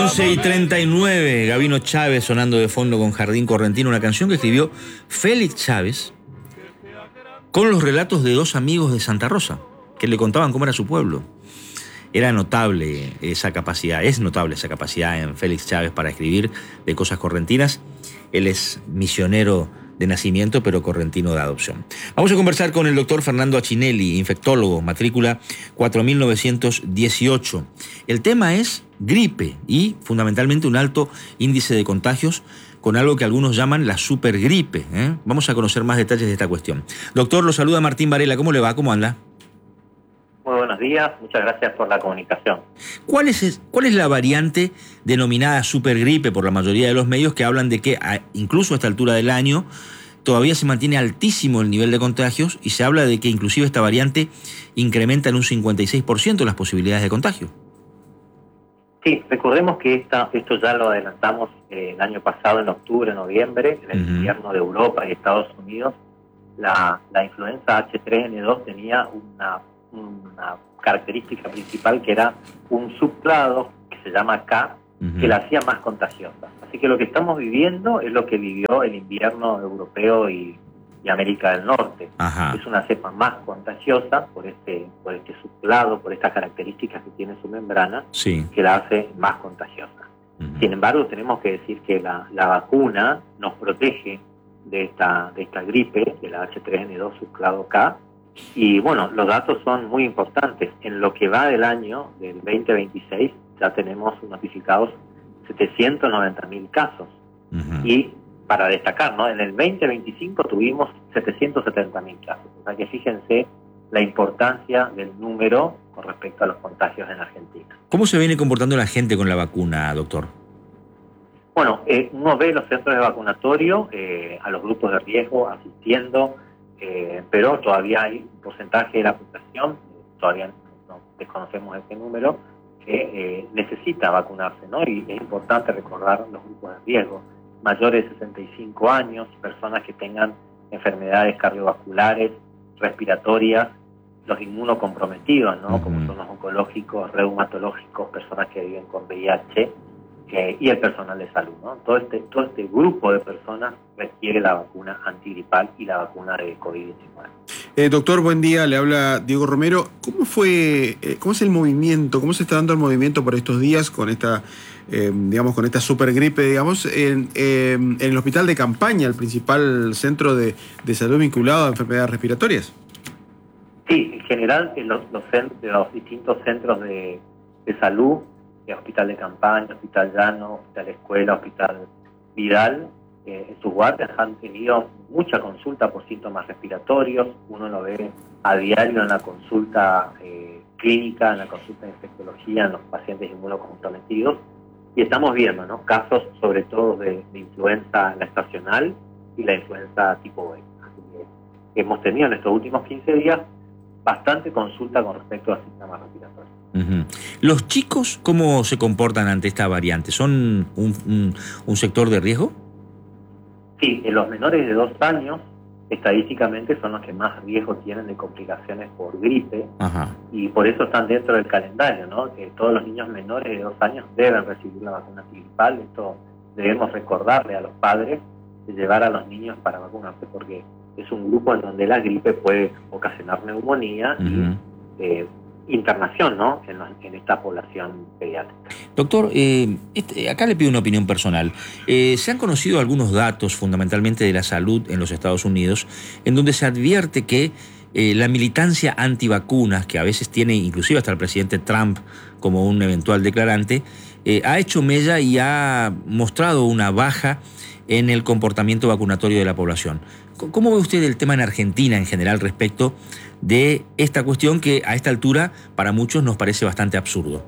11:39, Gabino Chávez sonando de fondo con Jardín Correntino, una canción que escribió Félix Chávez con los relatos de dos amigos de Santa Rosa, que le contaban cómo era su pueblo. Era notable esa capacidad, es notable esa capacidad en Félix Chávez para escribir de cosas correntinas. Él es misionero de nacimiento, pero correntino de adopción. Vamos a conversar con el doctor Fernando Achinelli, infectólogo, matrícula 4918. El tema es gripe y, fundamentalmente, un alto índice de contagios con algo que algunos llaman la supergripe. Vamos a conocer más detalles de esta cuestión. Doctor, lo saluda Martín Varela. ¿Cómo le va? ¿Cómo anda? Muy buenos días, muchas gracias por la comunicación. ¿Cuál es la variante denominada supergripe por la mayoría de los medios que hablan de que incluso a esta altura del año todavía se mantiene altísimo el nivel de contagios y se habla de que inclusive esta variante incrementa en un 56% las posibilidades de contagio? Sí, recordemos que esto ya lo adelantamos el año pasado, en octubre, noviembre, en el invierno de Europa y Estados Unidos. La influenza H3N2 tenía una característica principal, que era un subclado que se llama K, que la hacía más contagiosa. Así que lo que estamos viviendo es lo que vivió el invierno europeo y América del Norte. Es una cepa más contagiosa por este subclado, por estas características que tiene su membrana, que la hace más contagiosa. Sin embargo, tenemos que decir que la vacuna nos protege de esta gripe, de la H3N2 subclado K. Y bueno, los datos son muy importantes. En lo que va del año, del 2026, ya tenemos notificados 790.000 casos. Y para destacar, ¿no?, en el 2025 tuvimos 770.000 casos. O sea que fíjense la importancia del número con respecto a los contagios en Argentina. ¿Cómo se viene comportando la gente con la vacuna, doctor? Bueno, uno ve los centros de vacunatorio, a los grupos de riesgo asistiendo, pero todavía hay un porcentaje de la población, todavía no desconocemos ese número, que necesita vacunarse, ¿no? Y es importante recordar los grupos de riesgo: mayores de 65 años, personas que tengan enfermedades cardiovasculares, respiratorias, los inmunocomprometidos, ¿no? Como son los oncológicos, reumatológicos, personas que viven con VIH, y el personal de salud, ¿no? Todo este grupo de personas requiere la vacuna antigripal y la vacuna de COVID-19. Doctor, buen día, le habla Diego Romero. ¿Cómo es el movimiento, cómo se está dando el movimiento por estos días con esta, con esta supergripe, en el hospital de campaña, el principal centro de salud vinculado a enfermedades respiratorias? Sí, en general, los distintos centros de salud, hospital de campaña, hospital llano, hospital escuela, hospital Vidal, en sus guardias han tenido mucha consulta por síntomas respiratorios. Uno lo ve a diario en la consulta clínica, en la consulta de infectología, en los pacientes inmunocomprometidos, y estamos viendo, ¿no?, casos sobre todo de influenza, la estacional y la influenza tipo B. Así que hemos tenido en estos últimos 15 días bastante consulta con respecto a síntomas respiratorios. ¿Los chicos cómo se comportan ante esta variante? ¿Son un sector de riesgo? Sí, los menores de 2 años estadísticamente son los que más riesgo tienen de complicaciones por gripe. Y por eso están dentro del calendario, ¿no? Que todos los niños menores de 2 años deben recibir la vacuna antigripal. Esto debemos recordarle a los padres de llevar a los niños para vacunarse, porque es un grupo en donde la gripe puede ocasionar neumonía y internación, ¿no?, en esta población pediátrica. Doctor, acá le pido una opinión personal. Se han conocido algunos datos, fundamentalmente de la salud en los Estados Unidos, en donde se advierte que la militancia antivacunas, que a veces tiene inclusive hasta el presidente Trump como un eventual declarante, ha hecho mella y ha mostrado una baja en el comportamiento vacunatorio de la población. ¿Cómo ve usted el tema en Argentina en general respecto de esta cuestión que a esta altura para muchos nos parece bastante absurdo?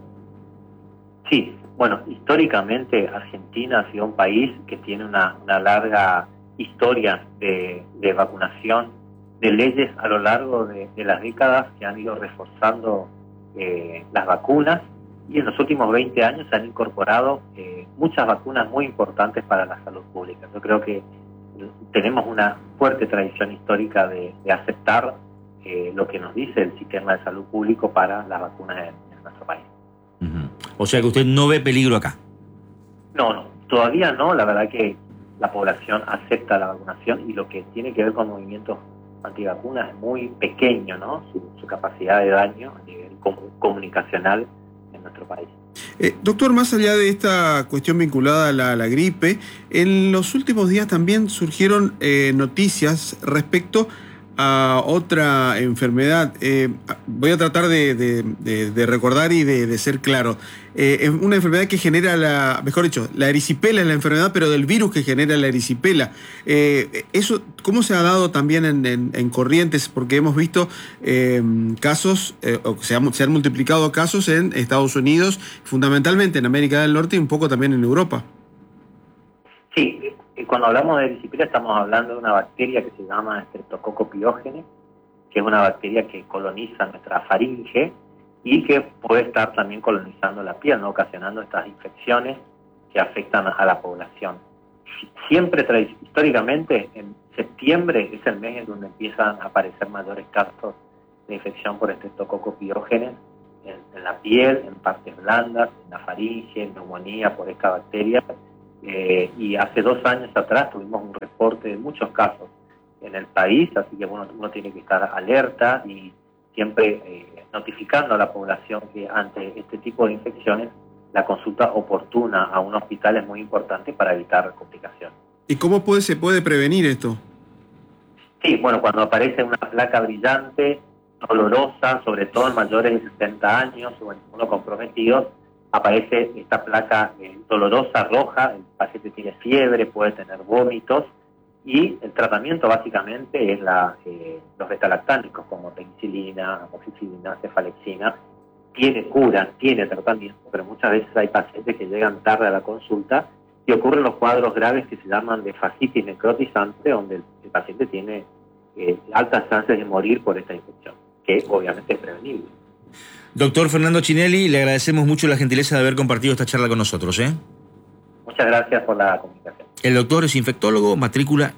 Sí, bueno, históricamente Argentina ha sido un país que tiene una larga historia de vacunación, de leyes a lo largo de las décadas que han ido reforzando las vacunas, y en los últimos 20 años se han incorporado muchas vacunas muy importantes para la salud pública. Yo creo que tenemos una fuerte tradición histórica de aceptar lo que nos dice el sistema de salud público para las vacunas en nuestro país. O sea que usted no ve peligro acá. No, todavía no. La verdad que la población acepta la vacunación y lo que tiene que ver con movimientos antivacunas es muy pequeño, ¿no? Su capacidad de daño a nivel comunicacional en nuestro país. Doctor, más allá de esta cuestión vinculada a la gripe, en los últimos días también surgieron noticias respecto a otra enfermedad. Voy a tratar de recordar y de ser claro. Es una enfermedad que genera la erisipela es la enfermedad, pero del virus que genera la erisipela. Eso, ¿cómo se ha dado también en Corrientes? Porque hemos visto casos, se han multiplicado casos en Estados Unidos, fundamentalmente en América del Norte y un poco también en Europa. Sí, cuando hablamos de erisipela estamos hablando de una bacteria que se llama Streptococcus pyogenes, que es una bacteria que coloniza nuestra faringe y que puede estar también colonizando la piel, ¿no? Ocasionando estas infecciones que afectan a la población. Siempre, históricamente, en septiembre es el mes en donde empiezan a aparecer mayores casos de infección por Streptococcus pyogenes en la piel, en partes blandas, en la faringe, en neumonía por esta bacteria. Y hace 2 años atrás tuvimos un reporte de muchos casos en el país, así que bueno, uno tiene que estar alerta y siempre notificando a la población que ante este tipo de infecciones la consulta oportuna a un hospital es muy importante para evitar complicaciones. ¿Y cómo se puede prevenir esto? Sí, bueno, cuando aparece una placa brillante, dolorosa, sobre todo en mayores de 60 años o en inmunocomprometidos, aparece esta placa dolorosa, roja, el paciente tiene fiebre, puede tener vómitos, y el tratamiento básicamente es los betalactámicos como penicilina, amoxicilina, cefalexina. Tiene cura, tiene tratamiento, pero muchas veces hay pacientes que llegan tarde a la consulta y ocurren los cuadros graves que se llaman de fascitis necrotizante, donde el paciente tiene altas chances de morir por esta infección, que obviamente es prevenible. Doctor Fernando Chinelli, le agradecemos mucho la gentileza de haber compartido esta charla con nosotros. Muchas gracias por la comunicación. El doctor es infectólogo, matrícula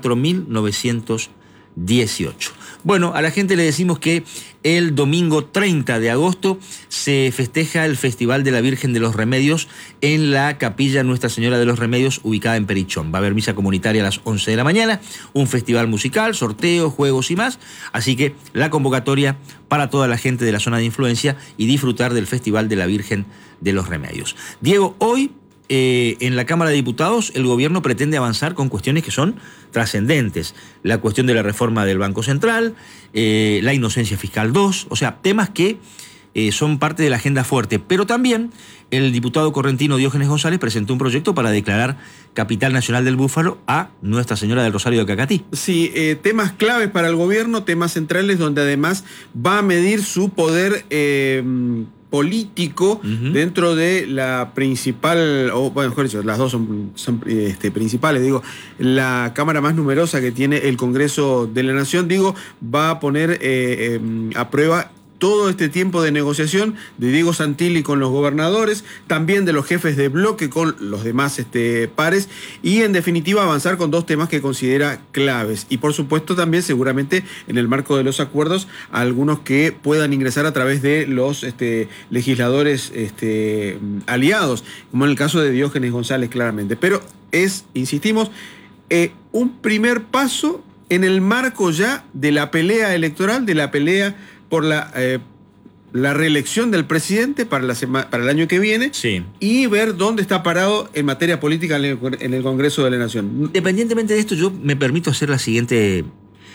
4918. Bueno, a la gente le decimos que el domingo 30 de agosto se festeja el Festival de la Virgen de los Remedios en la Capilla Nuestra Señora de los Remedios, ubicada en Perichón. Va a haber misa comunitaria a las 11 de la mañana, un festival musical, sorteos, juegos y más. Así que la convocatoria para toda la gente de la zona de influencia y disfrutar del Festival de la Virgen de los Remedios. Diego, hoy en la Cámara de Diputados el gobierno pretende avanzar con cuestiones que son trascendentes. La cuestión de la reforma del Banco Central, la inocencia fiscal 2, o sea, temas que son parte de la agenda fuerte. Pero también el diputado correntino Diógenes González presentó un proyecto para declarar capital nacional del búfalo a Nuestra Señora del Rosario de Cacatí. Sí, temas claves para el gobierno, temas centrales donde además va a medir su poder político dentro de la principal, o bueno, mejor dicho, las dos son principales, digo, la Cámara más numerosa que tiene el Congreso de la Nación, digo, va a poner a prueba todo este tiempo de negociación de Diego Santilli con los gobernadores, también de los jefes de bloque con los demás pares, y en definitiva avanzar con 2 temas que considera claves. Y por supuesto también seguramente en el marco de los acuerdos algunos que puedan ingresar a través de los legisladores aliados, como en el caso de Diógenes González claramente. Pero insistimos, un primer paso en el marco ya de la pelea electoral, de la pelea por la reelección del presidente para el año que viene, sí, y ver dónde está parado en materia política en el Congreso de la Nación. Independientemente de esto, yo me permito hacer la siguiente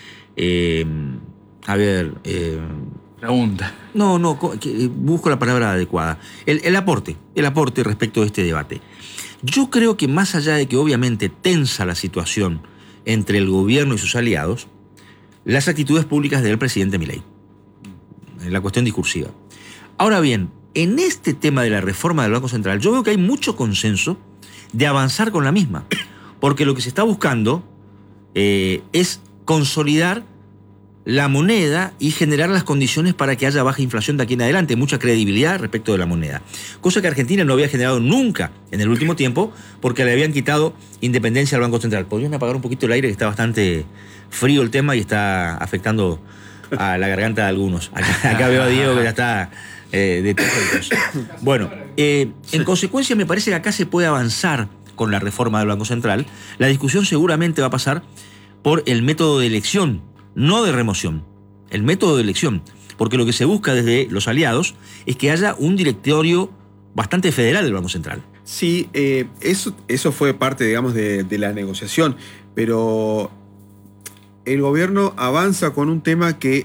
pregunta. No, busco la palabra adecuada. El aporte respecto de este debate. Yo creo que más allá de que obviamente tensa la situación entre el gobierno y sus aliados, las actitudes públicas del presidente Milei, en la cuestión discursiva. Ahora bien, en este tema de la reforma del Banco Central, yo veo que hay mucho consenso de avanzar con la misma, porque lo que se está buscando es consolidar la moneda y generar las condiciones para que haya baja inflación de aquí en adelante, mucha credibilidad respecto de la moneda. Cosa que Argentina no había generado nunca en el último tiempo, porque le habían quitado independencia al Banco Central. ¿Podrían apagar un poquito el aire, que está bastante frío el tema y está afectando a la garganta de algunos? Acá veo a Diego que ya de todos. Bueno, en consecuencia me parece que acá se puede avanzar con la reforma del Banco Central. La discusión seguramente va a pasar por el método de elección, no de remoción, el método de elección, porque lo que se busca desde los aliados es que haya un directorio bastante federal del Banco Central. Sí, eso fue parte, digamos, de la negociación, pero el gobierno avanza con un tema que,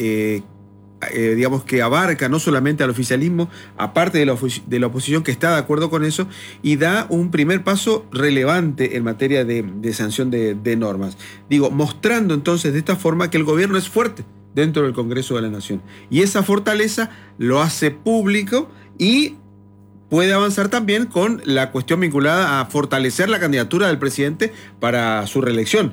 digamos, que abarca no solamente al oficialismo, aparte de la oposición que está de acuerdo con eso, y da un primer paso relevante en materia de sanción de normas. Digo, mostrando entonces de esta forma que el gobierno es fuerte dentro del Congreso de la Nación. Y esa fortaleza lo hace público y puede avanzar también con la cuestión vinculada a fortalecer la candidatura del presidente para su reelección.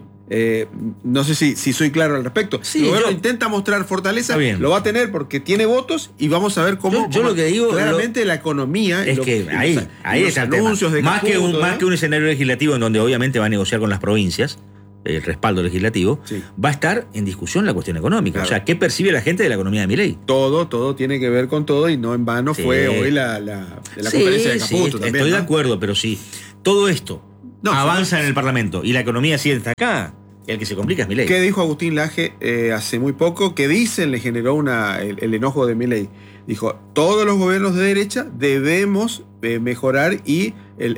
No sé si soy claro al respecto. Sí, el gobierno intenta mostrar fortaleza, lo va a tener porque tiene votos y vamos a ver cómo. Yo lo que digo claramente la economía. Es que ahí está el tema. Más que un escenario legislativo en donde obviamente va a negociar con las provincias, el respaldo legislativo, va a estar en discusión la cuestión económica. Claro. O sea, ¿qué percibe la gente de la economía de Milei? Todo tiene que ver con todo y no en vano fue hoy la conferencia de Caputo. También, estoy de acuerdo, pero sí, todo esto avanza en el Parlamento y la economía sigue hasta acá. El que se complica es Milei. ¿Qué dijo Agustín Laje hace muy poco? Que dicen le generó el enojo de Milei. Dijo, todos los gobiernos de derecha debemos mejorar y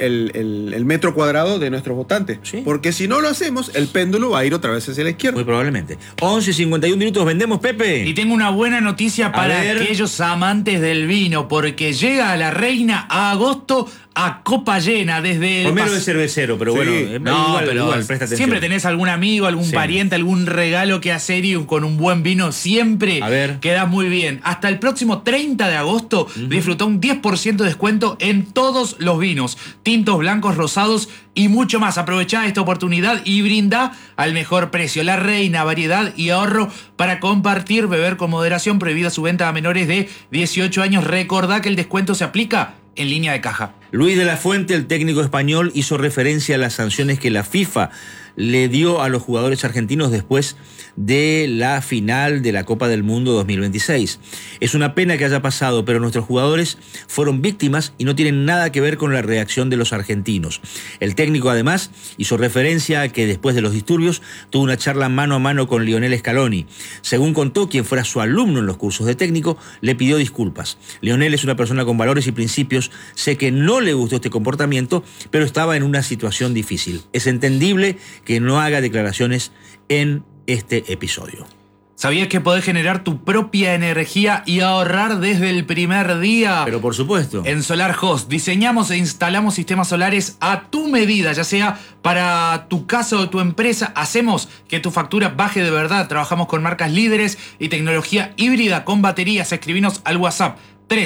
el metro cuadrado de nuestros votantes. ¿Sí? Porque si no lo hacemos, el péndulo va a ir otra vez hacia la izquierda. Muy probablemente. 11:51 minutos, vendemos, Pepe. Y tengo una buena noticia para aquellos amantes del vino, porque llega a la Reina a agosto a copa llena desde el... Romero es cervecero, pero bueno, igual, presta atención. Siempre tenés algún amigo, algún pariente, algún regalo que hacer y con un buen vino siempre queda muy bien. Hasta el próximo 30 de agosto disfruta un 10% de descuento en todos los vinos, tintos, blancos, rosados y mucho más. Aprovechá esta oportunidad y brinda al mejor precio. La Reina, variedad y ahorro para compartir, beber con moderación, prohibida su venta a menores de 18 años. Recordá que el descuento se aplica en línea de caja. Luis de la Fuente, el técnico español, hizo referencia a las sanciones que la FIFA le dio a los jugadores argentinos después de la final de la Copa del Mundo 2026. Es una pena que haya pasado, pero nuestros jugadores fueron víctimas y no tienen nada que ver con la reacción de los argentinos. El técnico además hizo referencia a que después de los disturbios tuvo una charla mano a mano con Lionel Scaloni. Según contó quien fuera su alumno en los cursos de técnico, le pidió disculpas. Lionel es una persona con valores y principios, sé que no le gustó este comportamiento, pero estaba en una situación difícil. Es entendible que no haga declaraciones en este episodio. ¿Sabías que podés generar tu propia energía y ahorrar desde el primer día? Pero por supuesto. En SolarHost diseñamos e instalamos sistemas solares a tu medida, ya sea para tu casa o tu empresa. Hacemos que tu factura baje de verdad. Trabajamos con marcas líderes y tecnología híbrida con baterías. Escribinos al WhatsApp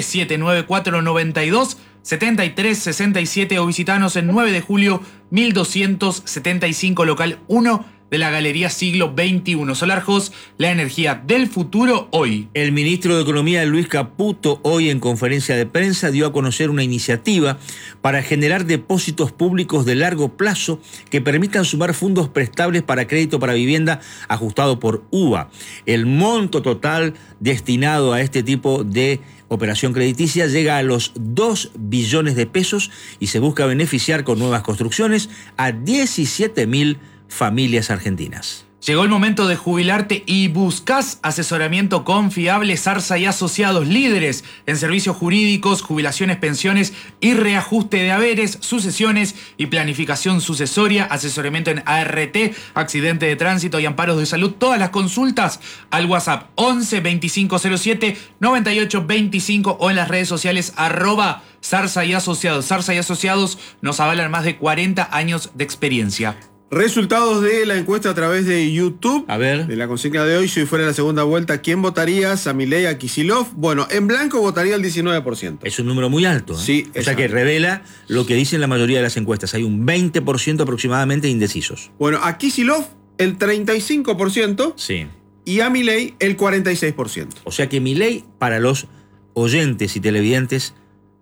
3794927367 o visitanos en 9 de julio 1275, local 1 de la Galería Siglo XXI. SolarHost, la energía del futuro hoy. El ministro de Economía, Luis Caputo, hoy en conferencia de prensa dio a conocer una iniciativa para generar depósitos públicos de largo plazo que permitan sumar fondos prestables para crédito para vivienda ajustado por UVA. El monto total destinado a este tipo de operación crediticia llega a los 2 billones de pesos y se busca beneficiar con nuevas construcciones a 17.000 familias argentinas. Llegó el momento de jubilarte y buscas asesoramiento confiable. Zarza y Asociados, líderes en servicios jurídicos, jubilaciones, pensiones y reajuste de haberes, sucesiones y planificación sucesoria, asesoramiento en ART, accidente de tránsito y amparos de salud. Todas las consultas al WhatsApp 11 2507 98 25 o en las redes sociales @Zarza y Asociados. Zarza y Asociados nos avalan más de 40 años de experiencia. Resultados de la encuesta a través de YouTube. A ver. De la consigna de hoy, si fuera la segunda vuelta, ¿quién votarías? ¿A Milei, a Kicillof? Bueno, en blanco votaría el 19%. Es un número muy alto. Sí. O sea que revela lo que dicen la mayoría de las encuestas. Hay un 20% aproximadamente de indecisos. Bueno, a Kicillof el 35%. Sí. Y a Milei el 46%. O sea que Milei, para los oyentes y televidentes,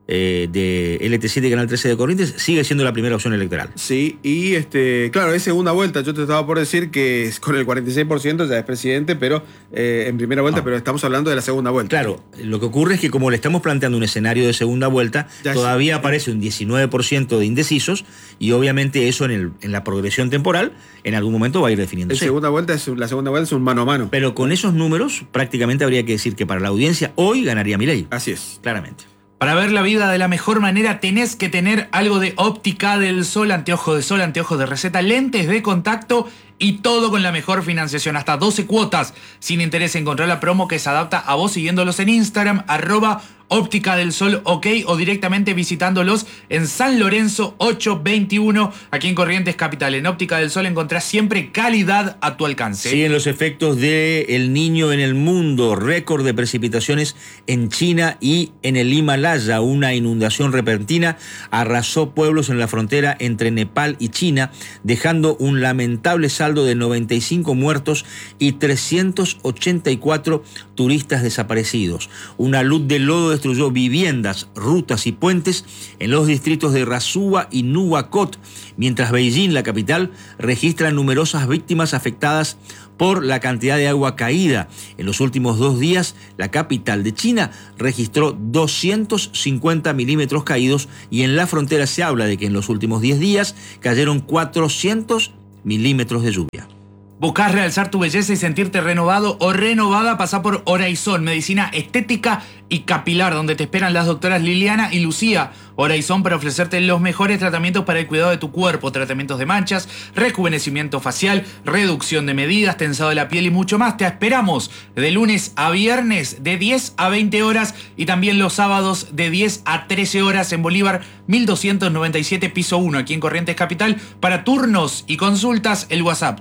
de LT7 Canal 13 de Corrientes, sigue siendo la primera opción electoral. Sí, y claro, es segunda vuelta. Yo te estaba por decir que con el 46% ya es presidente, pero en primera vuelta, pero estamos hablando de la segunda vuelta. Claro, lo que ocurre es que como le estamos planteando un escenario de segunda vuelta, Ya todavía aparece un 19% de indecisos y obviamente eso en la progresión temporal en algún momento va a ir definiéndose. La segunda vuelta es un mano a mano. Pero con esos números prácticamente habría que decir que para la audiencia hoy ganaría Milei. Así es. Claramente. Para ver la vida de la mejor manera tenés que tener algo de Óptica del Sol, anteojos de sol, anteojos de receta, lentes de contacto y todo con la mejor financiación, hasta 12 cuotas sin interés. Encontrar la promo que se adapta a vos siguiéndolos en Instagram, @Óptica del Sol, ok, o directamente visitándolos en San Lorenzo 821, aquí en Corrientes Capital. En Óptica del Sol encontrás siempre calidad a tu alcance. Siguen los efectos de El Niño en el mundo, récord de precipitaciones en China y en el Himalaya. Una inundación repentina arrasó pueblos en la frontera entre Nepal y China, dejando un lamentable saldo de 95 muertos y 384 turistas desaparecidos. Una luz de lodo destruyó viviendas, rutas y puentes en los distritos de Rasuwa y Nuwakot, mientras Beijing, la capital, registra numerosas víctimas afectadas por la cantidad de agua caída. En los últimos 2 días, la capital de China registró 250 milímetros caídos y en la frontera se habla de que en los últimos 10 días cayeron 400 milímetros de lluvia. ¿Buscás realzar tu belleza y sentirte renovado o renovada? Pasá por Horizon, medicina estética y capilar, donde te esperan las doctoras Liliana y Lucía. Horizon para ofrecerte los mejores tratamientos para el cuidado de tu cuerpo, tratamientos de manchas, rejuvenecimiento facial, reducción de medidas, tensado de la piel y mucho más. Te esperamos de lunes a viernes de 10 a 20 horas y también los sábados de 10 a 13 horas en Bolívar 1297 piso 1 aquí en Corrientes Capital. Para turnos y consultas el WhatsApp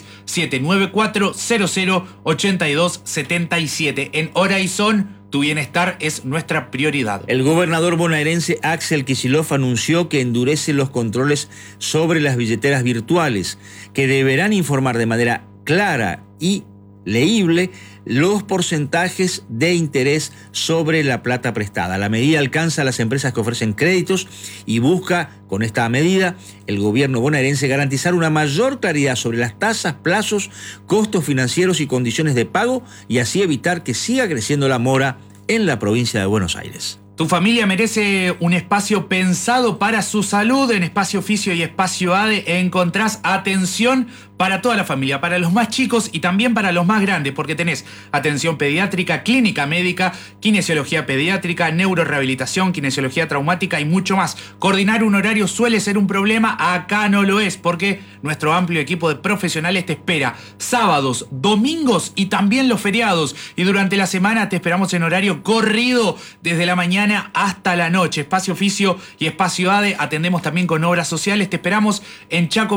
3794008277. En Horizon tu bienestar es nuestra prioridad. El gobernador bonaerense Axel Kicillof anunció que endurece los controles sobre las billeteras virtuales, que deberán informar de manera clara y leíble los porcentajes de interés sobre la plata prestada. La medida alcanza a las empresas que ofrecen créditos y busca, con esta medida, el gobierno bonaerense garantizar una mayor claridad sobre las tasas, plazos, costos financieros y condiciones de pago y así evitar que siga creciendo la mora en la provincia de Buenos Aires. Tu familia merece un espacio pensado para su salud. En Espacio Fisio y Espacio ADE encontrás atención para toda la familia, para los más chicos y también para los más grandes, porque tenés atención pediátrica, clínica médica, kinesiología pediátrica, neurorehabilitación, kinesiología traumática y mucho más. Coordinar un horario suele ser un problema, acá no lo es, porque nuestro amplio equipo de profesionales te espera sábados, domingos y también los feriados. Y durante la semana te esperamos en horario corrido desde la mañana hasta la noche. Espacio Fisio y Espacio ADE, atendemos también con obras sociales. Te esperamos en Chaco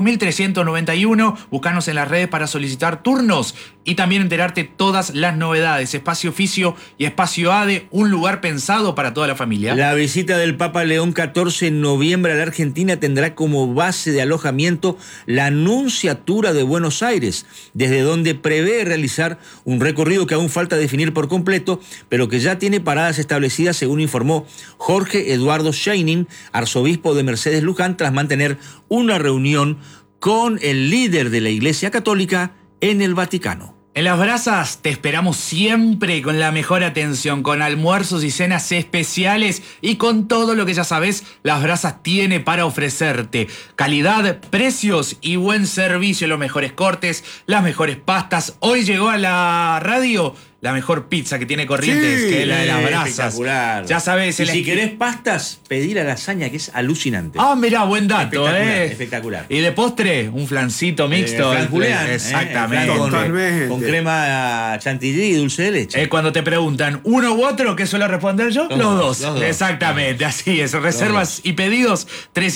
1391. Buscanos en las redes para solicitar turnos y también enterarte todas las novedades. Espacio Fisio y Espacio ADE, un lugar pensado para toda la familia. La visita del Papa León XIV en noviembre a la Argentina tendrá como base de alojamiento la Nunciatura de Buenos Aires, desde donde prevé realizar un recorrido que aún falta definir por completo, pero que ya tiene paradas establecidas, según informó Jorge Eduardo Scheining, arzobispo de Mercedes Luján, tras mantener una reunión con el líder de la Iglesia Católica en el Vaticano. En Las Brasas te esperamos siempre con la mejor atención, con almuerzos y cenas especiales y con todo lo que ya sabes, Las Brasas tiene para ofrecerte. Calidad, precios y buen servicio, los mejores cortes, las mejores pastas. Hoy llegó a la radio la mejor pizza que tiene Corrientes, Sí, que es la de Las Brasas. Espectacular. Ya sabes, y si querés pastas, pedí la lasaña, que es alucinante. Ah, mirá, buen dato, Espectacular. Y de postre, un flancito mixto. Flan Julián, exactamente. Totalmente. Con crema chantilly y dulce de leche. Cuando te preguntan uno u otro, ¿qué suelo responder yo? Los dos. Exactamente, así es. Reservas y pedidos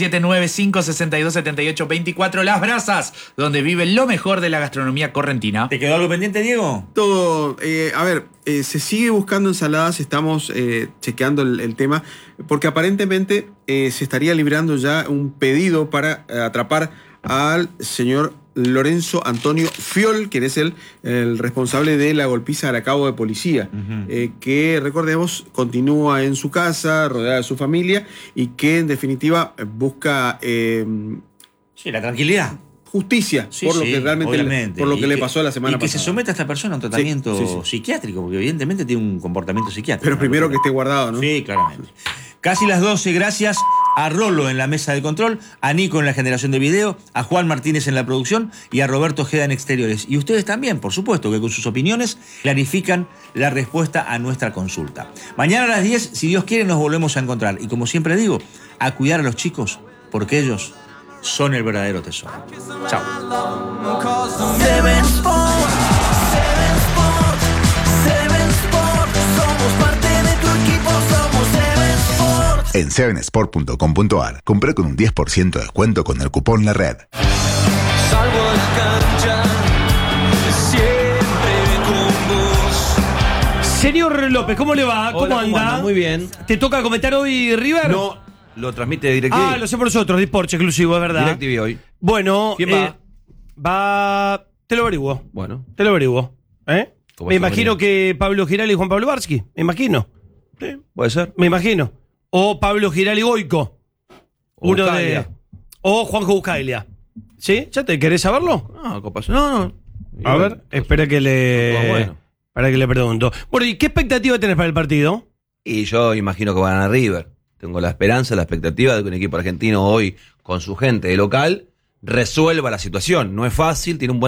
379-562-7824. Las Brasas, donde vive lo mejor de la gastronomía correntina. ¿Te quedó algo pendiente, Diego? Todo, a ver, se sigue buscando ensaladas, estamos chequeando el tema, porque aparentemente se estaría librando ya un pedido para atrapar al señor Lorenzo Antonio Fiol, quien es el responsable de la golpiza al cabo de policía, que, recordemos, continúa en su casa, rodeada de su familia, y que en definitiva busca Sí, la tranquilidad. justicia por lo que realmente por lo que le pasó la semana pasada. Y que se someta a esta persona a un tratamiento psiquiátrico, porque evidentemente tiene un comportamiento psiquiátrico. Pero primero que esté guardado, ¿no? Sí, claramente. Casi las 12, gracias a Rolo en la mesa de control, a Nico en la generación de video, a Juan Martínez en la producción y a Roberto Ojeda en exteriores. Y ustedes también, por supuesto, que con sus opiniones clarifican la respuesta a nuestra consulta. Mañana a las 10, si Dios quiere, nos volvemos a encontrar. Y como siempre digo, a cuidar a los chicos, porque ellos son el verdadero tesoro. Chao. En 7sport.com.ar, compré con un 10% de descuento con el cupón La Red. Salgo a la cancha, siempre con vos. Señor López, ¿cómo le va? Hola, ¿Cómo anda? Muy bien. ¿Te toca comentar hoy River? No, lo transmite DirecTV. Ah, lo sé por nosotros, Disporche exclusivo, es verdad. DirecTV hoy. Bueno, ¿Quién va? va... Te lo averiguo. Bueno. Te lo averiguo. ¿Cómo Me se imagino llama? que Pablo Giral y Juan Pablo Barsky. Me imagino. Sí, puede ser. Me imagino. O Pablo Giral y Goico. O Uno Buscaglia. de... O Juanjo Buscaglia. ¿Sí? ¿Ya te querés saberlo? No, copas. No. A ver, espera que le... Bueno. Para que le pregunto. Bueno, ¿y qué expectativa tenés para el partido? Y yo imagino que van a ganar River. Tengo la esperanza, la expectativa de que un equipo argentino hoy, con su gente de local, resuelva la situación. No es fácil, tiene un buen